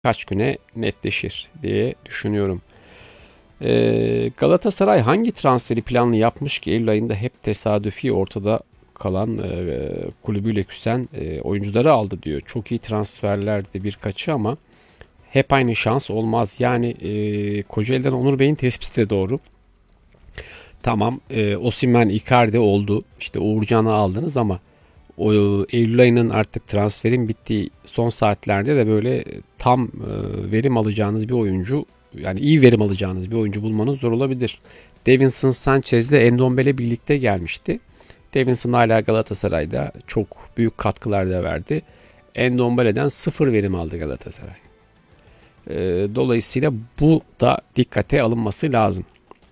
kaç güne netleşir diye düşünüyorum. Galatasaray hangi transferi planlı yapmış ki Eylül ayında hep tesadüfi ortada kalan kulübüyle küsen oyuncuları aldı diyor. Çok iyi transferlerdi birkaçı ama hep aynı şans olmaz. Yani Kocaeli'den Onur Bey'in tespiti de doğru. Tamam, Osimhen, Icardi oldu. İşte Uğurcan'ı aldınız ama o Eylül ayının artık transferin bittiği son saatlerde de böyle tam verim alacağınız bir oyuncu, yani iyi verim alacağınız bir oyuncu bulmanız zor olabilir. Davinson Sanchez ile Endombele birlikte gelmişti. Davinson hala Galatasaray'da çok büyük katkılar da verdi. Endombele'den sıfır verim aldı Galatasaray. Dolayısıyla bu da dikkate alınması lazım.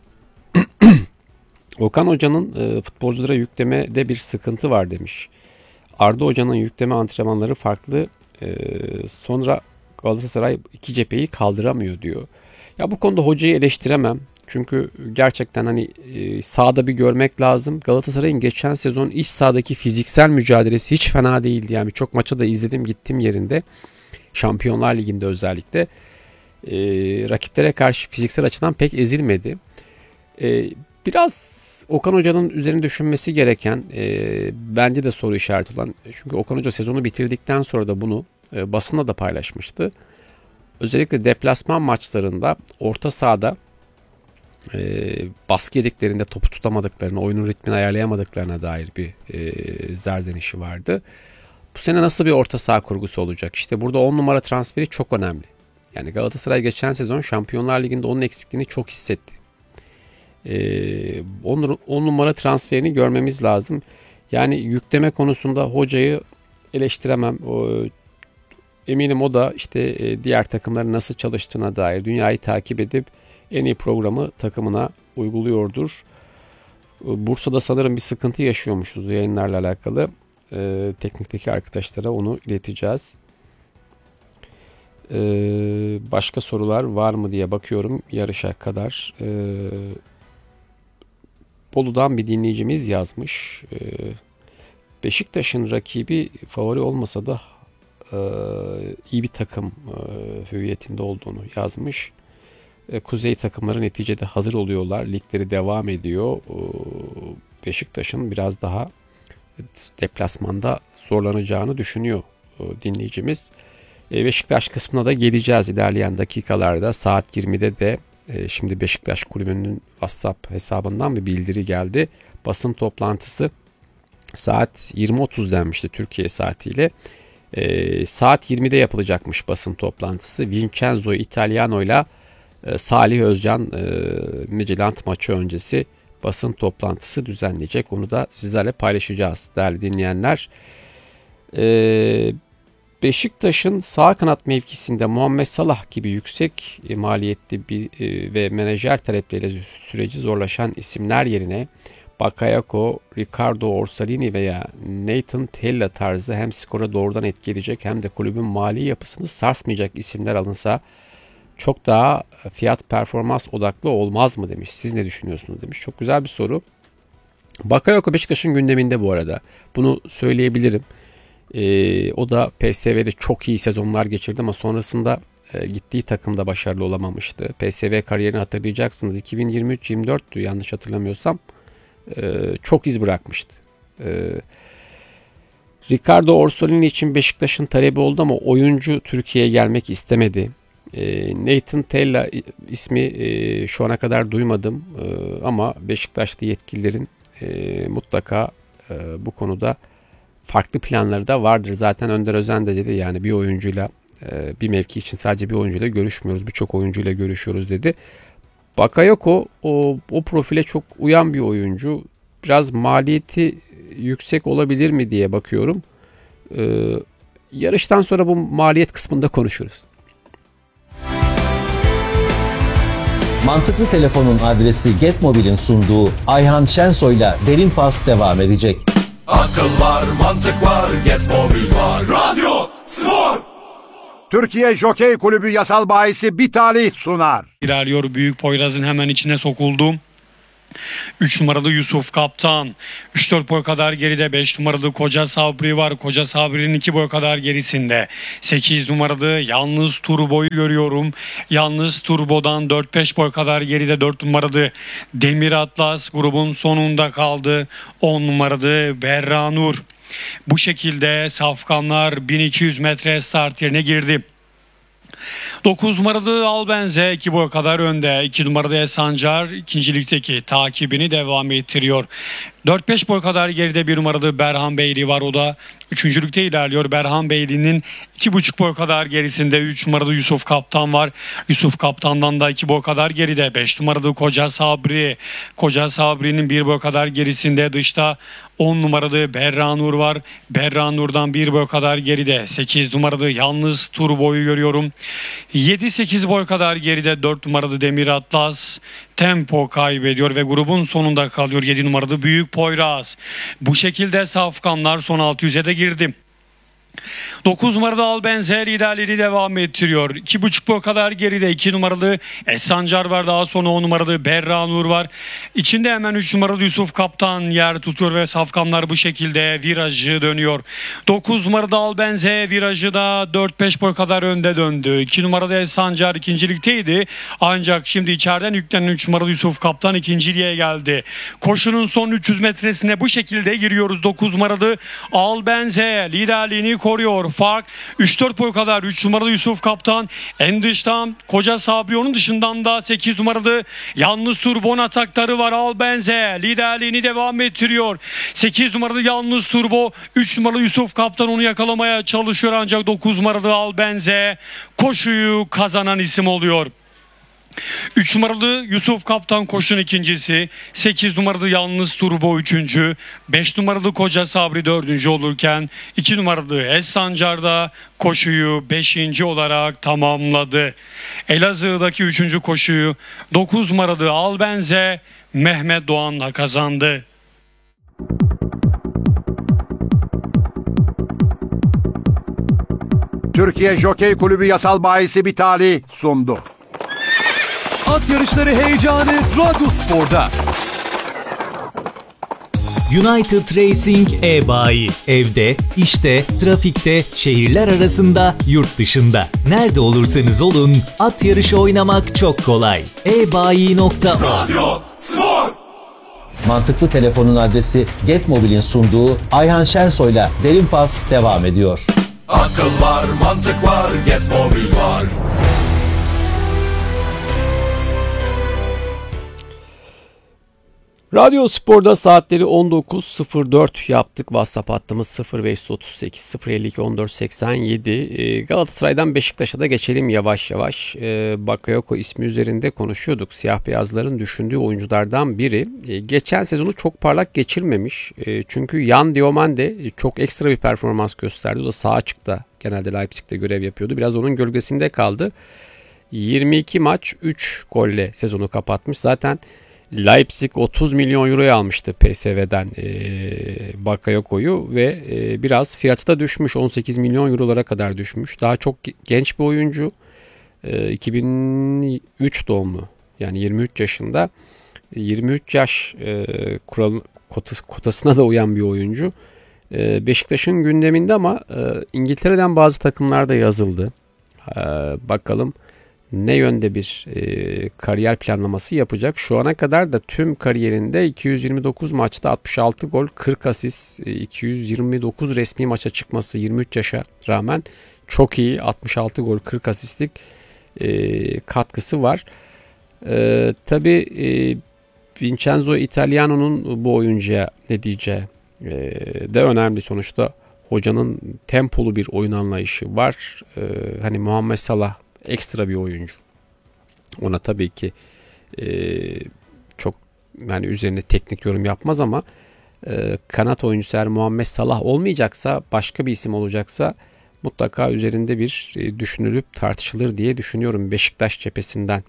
Okan Hoca'nın futbolculara yüklemede bir sıkıntı var demiş. Arda Hoca'nın yükleme antrenmanları farklı. Sonra Galatasaray iki cepheyi kaldıramıyor diyor. Ya bu konuda hocayı eleştiremem. Çünkü gerçekten hani sahada bir görmek lazım. Galatasaray'ın geçen sezon iç sahadaki fiziksel mücadelesi hiç fena değildi. Yani birçok maçı da izledim gittim yerinde. Şampiyonlar Ligi'nde özellikle. Rakiplere karşı fiziksel açıdan pek ezilmedi. Biraz Okan Hoca'nın üzerine düşünmesi gereken, bence de soru işareti olan, çünkü Okan Hoca sezonu bitirdikten sonra da bunu basında da paylaşmıştı. Özellikle deplasman maçlarında orta sahada baskı yediklerinde topu tutamadıklarına, oyunun ritmini ayarlayamadıklarına dair bir serzenişi vardı. Bu sene nasıl bir orta saha kurgusu olacak? İşte burada 10 numara transferi çok önemli. Yani Galatasaray geçen sezon Şampiyonlar Ligi'nde onun eksikliğini çok hissetti. 10 numara transferini görmemiz lazım. Yani yükleme konusunda hocayı eleştiremem. Eminim o da işte diğer takımların nasıl çalıştığına dair dünyayı takip edip en iyi programı takımına uyguluyordur. Bursa'da sanırım bir sıkıntı yaşıyormuşuz yayınlarla alakalı. Teknikteki arkadaşlara onu ileteceğiz. Başka sorular var mı diye bakıyorum yarışa kadar. Bolu'dan bir dinleyicimiz yazmış. Beşiktaş'ın rakibi favori olmasa da iyi bir takım hüviyetinde olduğunu yazmış. Kuzey takımları neticede hazır oluyorlar. Ligleri devam ediyor. Beşiktaş'ın biraz daha deplasmanda zorlanacağını düşünüyor dinleyicimiz. Beşiktaş kısmına da geleceğiz ilerleyen dakikalarda. Saat 20'de de şimdi Beşiktaş Kulübü'nün WhatsApp hesabından bir bildiri geldi. Basın toplantısı saat 20.30 denmişti Türkiye saatiyle. Saat 20'de yapılacakmış basın toplantısı. Vincenzo Italiano ile Salih Özcan Midtjylland maçı öncesi basın toplantısı düzenleyecek. Onu da sizlerle paylaşacağız değerli dinleyenler. Beşiktaş'ın sağ kanat mevkisinde Muhammed Salah gibi yüksek maliyetli bir ve menajer talepleriyle süreci zorlaşan isimler yerine Bakayoko, Ricardo Orsolini veya Nathan Tella tarzı hem skora doğrudan etkileyecek hem de kulübün mali yapısını sarsmayacak isimler alınsa çok daha fiyat performans odaklı olmaz mı demiş. Siz ne düşünüyorsunuz demiş. Çok güzel bir soru. Bakayoko Beşiktaş'ın gündeminde bu arada. Bunu söyleyebilirim. O da PSV'de çok iyi sezonlar geçirdi ama sonrasında gittiği takımda başarılı olamamıştı. PSV kariyerini hatırlayacaksınız. 2023-24'tü yanlış hatırlamıyorsam. Çok iz bırakmıştı. Ricardo Orsolini için Beşiktaş'ın talebi oldu ama oyuncu Türkiye'ye gelmek istemedi. Nathan Tella ismi şu ana kadar duymadım ama Beşiktaşlı yetkililerin mutlaka bu konuda farklı planları da vardır. Zaten Önder Özen de dedi yani bir oyuncuyla bir mevki için sadece bir oyuncuyla görüşmüyoruz. Birçok oyuncuyla görüşüyoruz dedi. Bakayoko o profile çok uyan bir oyuncu. Biraz maliyeti yüksek olabilir mi diye bakıyorum. Yarıştan sonra bu maliyet kısmında konuşuruz. Mantıklı Telefon'un adresi Getmobil'in sunduğu Ayhan Şensoy'la Derin Pas devam edecek. Akıl var, mantık var, Getmobil var. Radyo, spor. Türkiye Jokey Kulübü yasal bahisi bir talih sunar. İlerliyor Büyük Poyraz'ın hemen içine sokuldum. 3 numaralı Yusuf Kaptan. 3-4 boy kadar geride 5 numaralı Koca Sabri var. Koca Sabri'nin 2 boy kadar gerisinde. 8 numaralı Yalnız Turbo'yu görüyorum. Yalnız Turbo'dan 4-5 boy kadar geride 4 numaralı Demir Atlas grubun sonunda kaldı. 10 numaralı Berranur. Bu şekilde safkanlar 1200 metre start yerine girdi. 9 numaralı Albenze 2 boy kadar önde. 2 numaralı Esancar ikincilikteki takibini devam ettiriyor. 4-5 boy kadar geride 1 numaralı Berhan Beyli var. O da üçüncülükte ilerliyor. Berhan Beyli'nin 2,5 boy kadar gerisinde 3 numaralı Yusuf Kaptan var. Yusuf Kaptan'dan da 2 boy kadar geride 5 numaralı Koca Sabri. Koca Sabri'nin 1 boy kadar gerisinde dışta 10 numaralı Berranur var. Berranur'dan 1 boy kadar geride 8 numaralı Yalnız Turbo'yu görüyorum. 7-8 boy kadar geride 4 numaralı Demir Atlas tempo kaybediyor ve grubun sonunda kalıyor 7 numaralı Büyük Poyraz. Bu şekilde safkanlar son 600'e de girdi. 9 numaralı Albenze liderliğini devam ettiriyor. 2,5 boy kadar geride 2 numaralı Esancar var. Daha sonra 10 numaralı Berranur var. İçinde hemen 3 numaralı Yusuf Kaptan yer tutuyor ve safkanlar bu şekilde virajı dönüyor. 9 numaralı Albenze virajı da 4-5 boy kadar önde döndü. 2 numaralı Esancar ikincilikteydi. Ancak şimdi içeriden yüklenen 3 numaralı Yusuf Kaptan ikinciliğe geldi. Koşunun son 300 metresine bu şekilde giriyoruz. 9 numaralı Albenze liderliğini koruyor. Fark 3-4 boy kadar 3 numaralı Yusuf Kaptan en dıştan Koca Sabri, onun dışından da 8 numaralı Yalnız Turbon atakları var. Albenze liderliğini devam ettiriyor. 8 numaralı Yalnız Turbo, 3 numaralı Yusuf Kaptan onu yakalamaya çalışıyor ancak 9 numaralı Albenze koşuyu kazanan isim oluyor. 3 numaralı Yusuf Kaptan koşun ikincisi, 8 numaralı Yalnız Turbo üçüncü, 5 numaralı Koca Sabri dördüncü olurken 2 numaralı Esancar da koşuyu 5. olarak tamamladı. Elazığ'daki 3. koşuyu 9 numaralı Albenze Mehmet Doğan'la kazandı. Türkiye Jokey Kulübü Yasal Bayisi Bitali sundu. At yarışları heyecanı Radyo Spor'da. United Racing e-bayi. Evde, işte, trafikte, şehirler arasında, yurt dışında. Nerede olursanız olun, at yarışı oynamak çok kolay. ebayi.org. Radyo Spor. Mantıklı Telefon'un adresi Getmobil'in sunduğu Ayhan Şensoy'la Derin Pas devam ediyor. Akıl var, mantık var, Get Mobil var. Radyo Spor'da saatleri 19.04 yaptık. WhatsApp hattımız 0538 052 1487. Galatasaray'dan Beşiktaş'a da geçelim yavaş yavaş. Bakayoko ismi üzerinde konuşuyorduk. Siyah beyazların düşündüğü oyunculardan biri. Geçen sezonu çok parlak geçirmemiş. Çünkü Yan Diomande çok ekstra bir performans gösterdi. O da sağ açıkta genelde Leipzig'te görev yapıyordu. Biraz onun gölgesinde kaldı. 22 maç 3 golle sezonu kapatmış. Zaten Leipzig 30 milyon euroya almıştı PSV'den Bakayoko'yu ve biraz fiyatı da düşmüş. 18 milyon eurolara kadar düşmüş. Daha çok genç bir oyuncu. 2003 doğumlu. Yani 23 yaşında. 23 yaş kotasına da uyan bir oyuncu. Beşiktaş'ın gündeminde ama İngiltere'den bazı takımlarda yazıldı. Bakalım ne yönde bir kariyer planlaması yapacak. Şu ana kadar da tüm kariyerinde 229 maçta 66 gol, 40 asist, 229 resmi maça çıkması 23 yaşa rağmen çok iyi. 66 gol, 40 asistlik katkısı var. Tabii Vincenzo Italiano'nun bu oyuncuya ne diyeceği de önemli. Sonuçta hocanın tempolu bir oyun anlayışı var. Hani Muhammed Salah ekstra bir oyuncu. Ona tabii ki çok yani üzerine teknik yorum yapmaz ama kanat oyuncusu eğer Muhammed Salah olmayacaksa, başka bir isim olacaksa mutlaka üzerinde bir düşünülüp tartışılır diye düşünüyorum Beşiktaş cephesinden.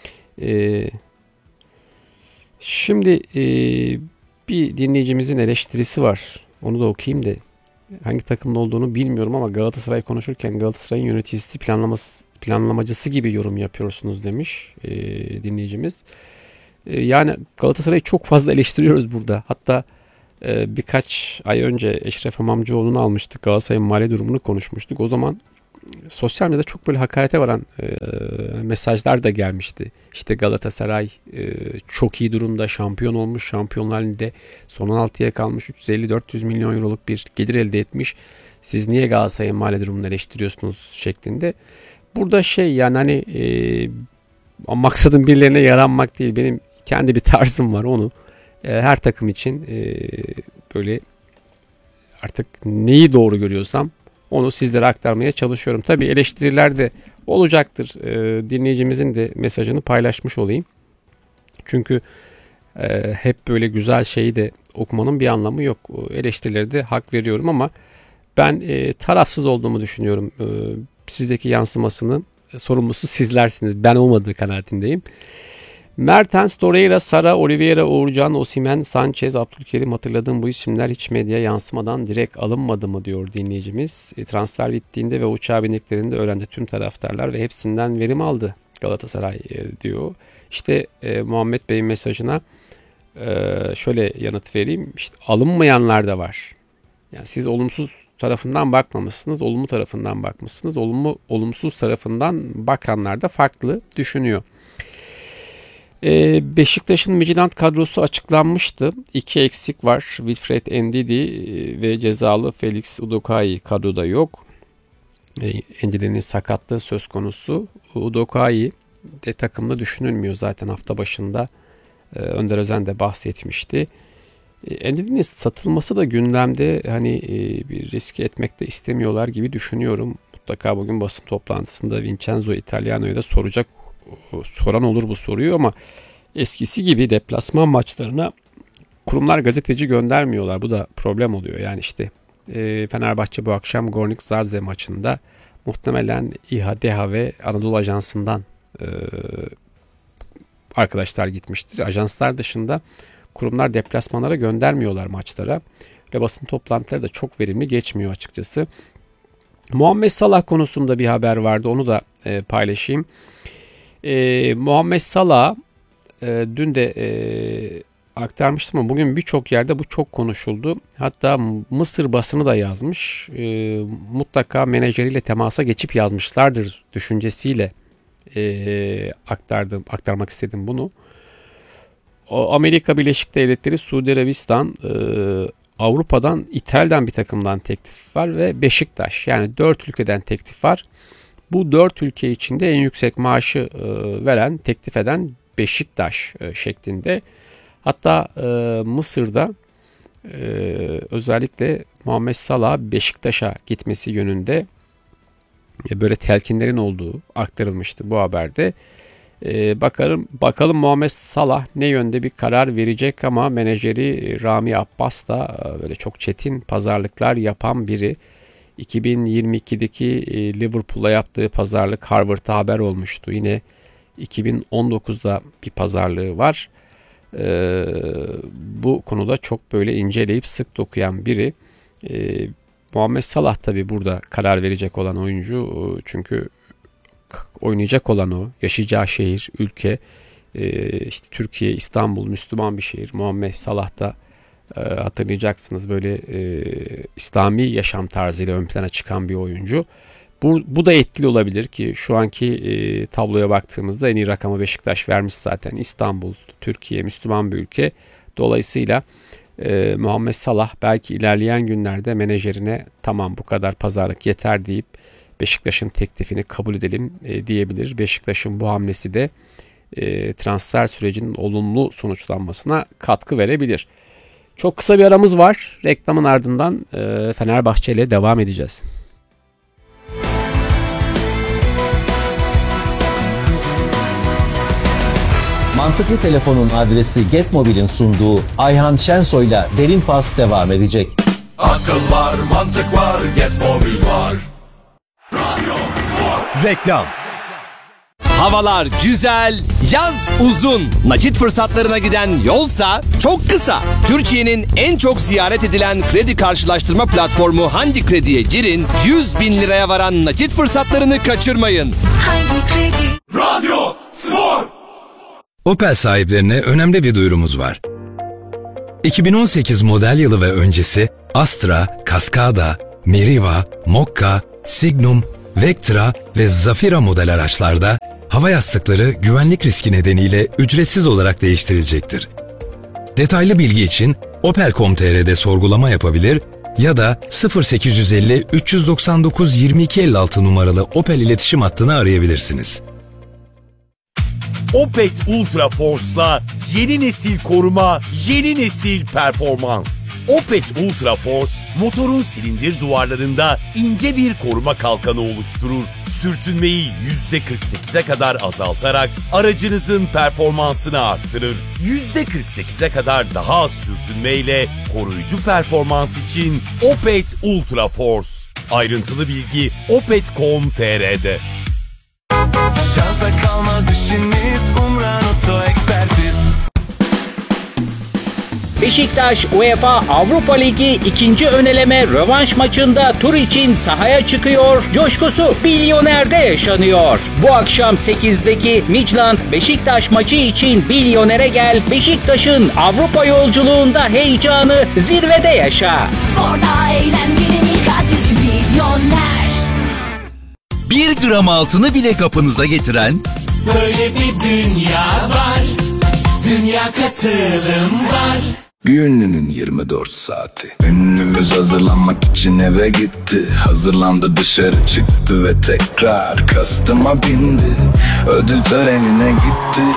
Şimdi bir dinleyicimizin eleştirisi var. Onu da okuyayım da hangi takımda olduğunu bilmiyorum ama Galatasaray konuşurken Galatasaray'ın yöneticisi planlamacısı gibi yorum yapıyorsunuz demiş dinleyicimiz. Yani Galatasaray'ı çok fazla eleştiriyoruz burada. Hatta birkaç ay önce Eşref Hamamcıoğlu'nu almıştık. Galatasaray'ın mali durumunu konuşmuştuk. O zaman sosyal medyada çok böyle hakarete varan mesajlar da gelmişti. İşte Galatasaray çok iyi durumda, şampiyon olmuş, Şampiyonlar Ligi'nde son 16'ya kalmış, 350-400 milyon euroluk bir gelir elde etmiş. Siz niye Galatasaray'ın mali durumunu eleştiriyorsunuz şeklinde. Burada yani hani maksadım birilerine yaranmak değil. Benim kendi bir tarzım var, onu her takım için böyle artık neyi doğru görüyorsam onu sizlere aktarmaya çalışıyorum. Tabii eleştiriler de olacaktır. Dinleyicimizin de mesajını paylaşmış olayım. Çünkü hep böyle güzel şeyi de okumanın bir anlamı yok. Eleştirileri de hak veriyorum ama ben tarafsız olduğumu düşünüyorum. Sizdeki yansımasını sorumlusu sizlersiniz. Ben olmadığı kanaatindeyim. Mertens, Torreira, Sara, Oliveira, Uğurcan, Osimhen, Sanchez, Abdülkerim, hatırladığım bu isimler hiç medya yansımadan direkt alınmadı mı diyor dinleyicimiz. Transfer bittiğinde ve uçağa bindiklerinde öğrendi tüm taraftarlar ve hepsinden verim aldı Galatasaray diyor. İşte Muhammed Bey'in mesajına şöyle yanıt vereyim. İşte alınmayanlar da var. Yani siz olumsuz tarafından bakmamışsınız, olumlu tarafından bakmışsınız. Olumsuz tarafından bakanlar da farklı düşünüyor. Beşiktaş'ın Midtjylland kadrosu açıklanmıştı. 2 eksik var. Wilfred Ndidi ve cezalı Felix Udokai kadroda yok. Ndidi'nin sakatlığı söz konusu. Udokai de takımda düşünülmüyor zaten hafta başında. Önder Özen de bahsetmişti. Ndidi'nin satılması da gündemde, hani bir riske etmek de istemiyorlar gibi düşünüyorum. Mutlaka bugün basın toplantısında Vincenzo Italiano'ya da soran olur bu soruyu ama eskisi gibi deplasman maçlarına kurumlar gazeteci göndermiyorlar. Bu da problem oluyor. Yani işte Fenerbahçe bu akşam Gornik Zabrze maçında muhtemelen İHA, DEHA ve Anadolu Ajansı'ndan arkadaşlar gitmiştir. Ajanslar dışında kurumlar deplasmanlara göndermiyorlar maçlara. Ve basın toplantıları da çok verimli geçmiyor açıkçası. Muhammed Salah konusunda bir haber vardı. Onu da paylaşayım. Muhammed Salah dün de aktarmıştım ama bugün birçok yerde bu çok konuşuldu. Hatta Mısır basını da yazmış. Mutlaka menajeriyle temasa yazmışlardır düşüncesiyle aktarmak istedim bunu. Amerika Birleşik Devletleri, Suudi Arabistan, Avrupa'dan, İtalya'dan bir takımdan teklif var ve Beşiktaş, yani 4 ülkeden teklif var. Bu 4 ülke içinde en yüksek maaşı teklif eden Beşiktaş şeklinde. Hatta Mısır'da özellikle Muhammed Salah Beşiktaş'a gitmesi yönünde böyle telkinlerin olduğu aktarılmıştı bu haberde. Bakalım Muhammed Salah ne yönde bir karar verecek ama menajeri Rami Abbas da böyle çok çetin pazarlıklar yapan biri. 2022'deki Liverpool'la yaptığı pazarlık Harvard'da haber olmuştu. Yine 2019'da bir pazarlığı var. Bu konuda çok böyle inceleyip sık dokuyan biri. Muhammed Salah tabii burada karar verecek olan oyuncu. Çünkü oynayacak olan o. Yaşayacağı şehir, ülke. İşte Türkiye, İstanbul, Müslüman bir şehir. Muhammed Salah da hatırlayacaksınız böyle İslami yaşam tarzıyla ön plana çıkan bir oyuncu. Bu da etkili olabilir ki şu anki tabloya baktığımızda en iyi rakamı Beşiktaş vermiş zaten. İstanbul, Türkiye, Müslüman bir ülke. Dolayısıyla Muhammed Salah belki ilerleyen günlerde menajerine tamam bu kadar pazarlık yeter deyip Beşiktaş'ın teklifini kabul edelim diyebilir. Beşiktaş'ın bu hamlesi de transfer sürecinin olumlu sonuçlanmasına katkı verebilir. Çok kısa bir aramız var. Reklamın ardından Fenerbahçe ile devam edeceğiz. Mantıklı Telefon'un adresi Getmobil'in sunduğu Ayhan Şensoy'la Derin Pas devam edecek. Akıl var, mantık var, Get Mobil var. Reklam. Havalar güzel, yaz uzun. Nakit fırsatlarına giden yolsa çok kısa. Türkiye'nin en çok ziyaret edilen kredi karşılaştırma platformu Hangi Kredi'ye girin, 100.000 liraya varan nakit fırsatlarını kaçırmayın. Hangi Kredi? Radyo Spor. Opel sahiplerine önemli bir duyurumuz var. 2018 model yılı ve öncesi Astra, Cascada, Meriva, Mokka, Signum, Vectra ve Zafira model araçlarda hava yastıkları güvenlik riski nedeniyle ücretsiz olarak değiştirilecektir. Detaylı bilgi için opel.com.tr'de sorgulama yapabilir ya da 0850 399 2256 numaralı Opel iletişim hattını arayabilirsiniz. Opet Ultra Force'la yeni nesil koruma, yeni nesil performans. Opet Ultra Force, motorun silindir duvarlarında ince bir koruma kalkanı oluşturur. Sürtünmeyi %48'e kadar azaltarak aracınızın performansını arttırır. %48'e kadar daha az sürtünmeyle koruyucu performans için Opet Ultra Force. Ayrıntılı bilgi opet.com.tr'de. Şansa kalmaz işiniz, Umran Oto Ekspertiz. Beşiktaş UEFA Avrupa Ligi 2. öneleme rövanş maçında tur için sahaya çıkıyor. Coşkusu Bilyoner'de yaşanıyor. Bu akşam 8'deki Midland Beşiktaş maçı için Bilyoner'e gel. Beşiktaş'ın Avrupa yolculuğunda heyecanı zirvede yaşa. Sporda eğlencenin ilk adresi Bilyoner. 1 gram altını bile kapınıza getiren Böyle bir dünya var, dünya katılım var. Bir ünlünün 24 saati. Ünlümüz hazırlanmak için eve gitti. Hazırlandı, dışarı çıktı ve tekrar kastıma bindi. Ödül törenine gitti.